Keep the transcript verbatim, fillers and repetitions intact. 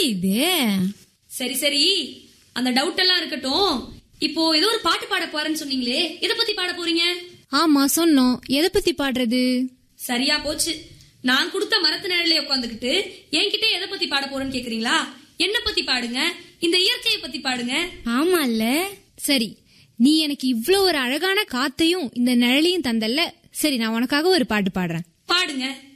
இது? சரி சரி, அந்த டவுட் எல்லாம் இருக்கட்டும். இப்போ ஏதோ ஒரு பாட்டு பாட போறேன்னு சொன்னீங்களே, எதை பத்தி பாட போறீங்க? ஆமா சொன்னோம். எதை பத்தி பாடுறது? சரியா போச்சு. நான் கொடுத்த மரத்து நிழலே உட்காந்துக்கிட்டு என்கிட்ட எதை பத்தி பாட போறேன்னு கேக்குறீங்களா? என்ன பத்தி பாடுங்க, இந்த இயற்கையை பத்தி பாடுங்க. ஆமால்ல. சரி, நீ எனக்கு இவ்ளோ ஒரு அழகான காத்தையும் இந்த நிழலையும் தந்தல்ல. சரி, நான் உனக்காக ஒரு பாட்டு பாடுறேன். பாடுங்க.